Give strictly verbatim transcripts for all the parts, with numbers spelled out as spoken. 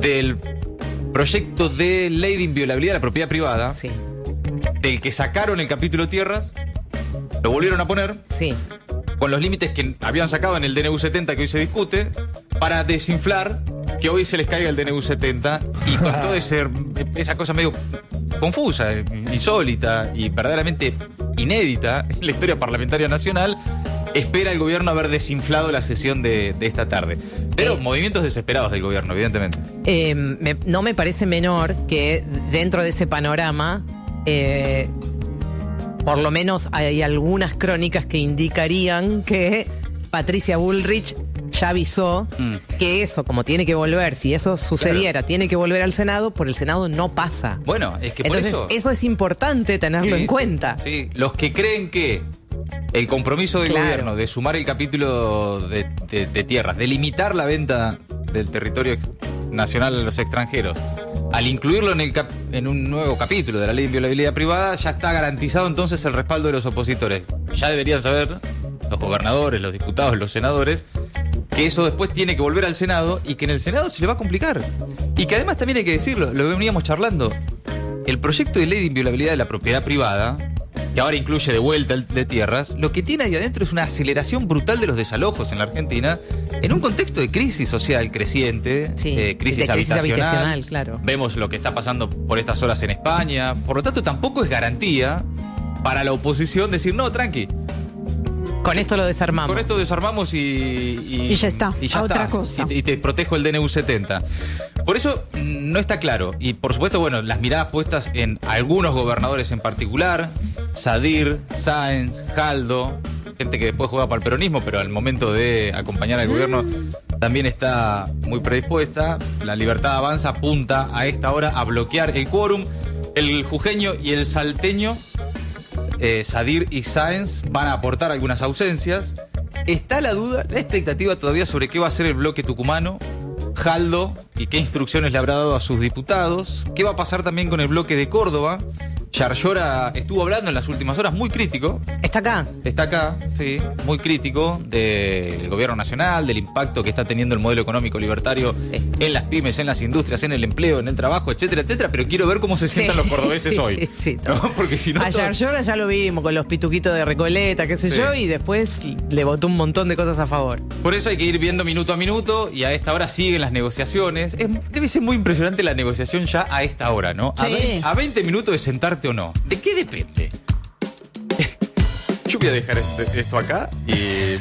del proyecto de ley de inviolabilidad de la propiedad privada, Sí. del que sacaron el capítulo tierras, lo volvieron a poner, Sí. con los límites que habían sacado en el D N U setenta que hoy se discute, para desinflar que hoy se les caiga el D N U setenta y con toda ese, esa cosa medio confusa, insólita y verdaderamente inédita en la historia parlamentaria nacional, espera el gobierno haber desinflado la sesión de, de esta tarde. Pero Eh. movimientos desesperados del gobierno, evidentemente. Eh, me- no me parece menor que dentro de ese panorama, eh, por lo menos hay algunas crónicas que indicarían que Patricia Bullrich ya avisó Mm. que eso, como tiene que volver, si eso sucediera, Claro. tiene que volver al Senado, por el Senado no pasa. Bueno, es que por Entonces, eso... eso es importante tenerlo Sí, en cuenta. Sí, sí. Los que creen que el compromiso del Claro. gobierno de sumar el capítulo de, de- de tierras, de limitar la venta del territorio ex- nacional a los extranjeros, al incluirlo en, el cap- en un nuevo capítulo de la ley de inviolabilidad privada, ya está garantizado entonces el respaldo de los opositores. Ya deberían saber los gobernadores, los diputados, los senadores, que eso después tiene que volver al Senado y que en el Senado se le va a complicar. Y que además también hay que decirlo, lo veníamos charlando, el proyecto de ley de inviolabilidad de la propiedad privada, que ahora incluye de vuelta el de tierras, lo que tiene ahí adentro es una aceleración brutal de los desalojos en la Argentina, en un contexto de crisis social creciente, Sí, eh, crisis, de crisis habitacional. habitacional, claro. Vemos lo que está pasando por estas horas en España. Por lo tanto, tampoco es garantía para la oposición decir, no, tranqui, Con esto lo desarmamos. con esto desarmamos y... Y, Y ya está, y ya a otra está. cosa. Y te, y te protejo el D N U setenta. Por eso mm, no está claro. Y por supuesto, bueno, las miradas puestas en algunos gobernadores en particular, Sadir, Sáenz, Jaldo, gente que después juega para el peronismo, pero al momento de acompañar al gobierno también está muy predispuesta. La Libertad Avanza apunta a esta hora a bloquear el quórum. El jujeño y el salteño, eh, Sadir y Sáenz, van a aportar algunas ausencias. Está la duda, la expectativa todavía sobre qué va a hacer el bloque tucumano, Jaldo, y qué instrucciones le habrá dado a sus diputados. ¿Qué va a pasar también con el bloque de Córdoba? Yarlora estuvo hablando en las últimas horas, muy crítico. ¿Está acá? Está acá, sí, muy crítico del gobierno nacional, del impacto que está teniendo el modelo económico libertario Sí. en las pymes, en las industrias, en el empleo, en el trabajo, etcétera, etcétera. Pero quiero ver cómo se sientan Sí, los cordobeses sí, hoy. sí, ¿no? Porque si no. Ayer todo- yo ya lo vimos con los pituquitos de Recoleta, qué sé Sí. yo, y después le votó un montón de cosas a favor. Por eso hay que ir viendo minuto a minuto y a esta hora siguen las negociaciones. Es- debe ser muy impresionante la negociación ya a esta hora, ¿no? A, Sí. ve- a veinte minutos de sentarte o no. ¿De qué depende? Yo voy a dejar este- esto acá y...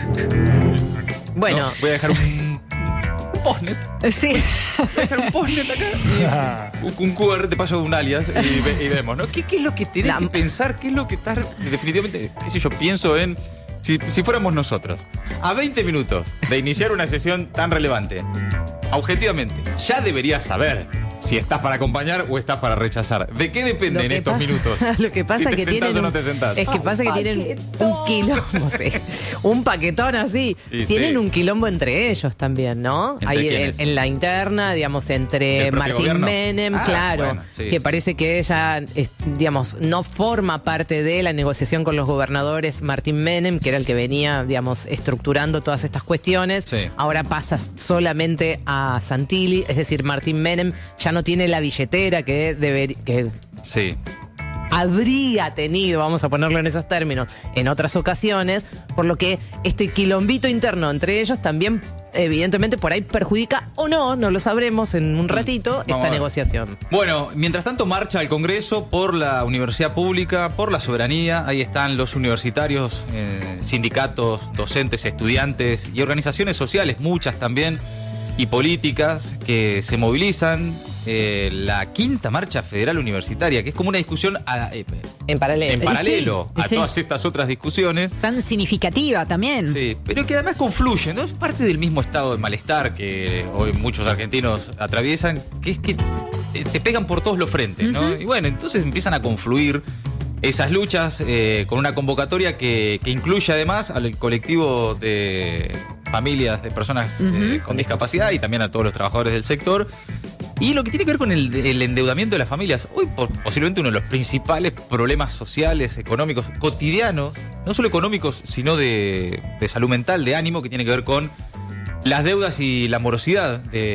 Bueno, ¿no? Voy a dejar un postnet. sí. Voy a dejar un postnet acá y un, un Q R, te paso un alias y, ve- y vemos, ¿no? ¿Qué, qué es lo que tenés La- que pensar? ¿Qué es lo que estás definitivamente, qué sé yo, pienso en... Si, si fuéramos nosotros, a veinte minutos de iniciar una sesión tan relevante, objetivamente, ya deberías saber si estás para acompañar o estás para rechazar. ¿De qué depende Lo en que estos pasa- minutos? Lo que pasa si te que sentás tienen o no un- te sentás. es que pasa que tienen un quilombo, sí, un paquetón así. Y tienen sí. un quilombo entre ellos también, ¿no? ¿Entre Ahí en, quiénes? en la interna, digamos, entre ¿Del propio Martín gobierno? Menem, Ah, claro, bueno, sí, que sí. parece que ella, es, digamos, no forma parte de la negociación con los gobernadores. Martín Menem, que era el que venía, digamos, estructurando todas estas cuestiones, Sí. ahora pasa solamente a Santilli, es decir, Martín Menem ya no tiene la billetera que debería, que Sí. habría tenido, vamos a ponerlo en esos términos, en otras ocasiones, por lo que este quilombito interno entre ellos también, evidentemente, por ahí perjudica o no, no lo sabremos en un ratito, Vamos a esta ver. negociación. Bueno, mientras tanto marcha el Congreso por la universidad pública, por la soberanía. Ahí están los universitarios, eh, sindicatos, docentes, estudiantes y organizaciones sociales, muchas también, y políticas que se movilizan. Eh, la quinta marcha federal universitaria, que es como una discusión a- eh, En paralelo. en paralelo sí, a sí. todas estas otras discusiones. Tan significativa también. Sí, pero que además confluyen, ¿no? Es parte del mismo estado de malestar que hoy muchos argentinos atraviesan, que es que te, te pegan por todos los frentes, ¿no? Y bueno, entonces empiezan a confluir esas luchas eh, con una convocatoria que, que incluye además al colectivo de familias de personas eh, con discapacidad y también a todos los trabajadores del sector. Y lo que tiene que ver con el, el endeudamiento de las familias, hoy por- posiblemente uno de los principales problemas sociales, económicos, cotidianos, no solo económicos, sino de, de salud mental, de ánimo, que tiene que ver con las deudas y la morosidad de